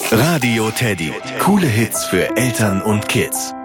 Radio Teddy. Coole Hits für Eltern und Kids.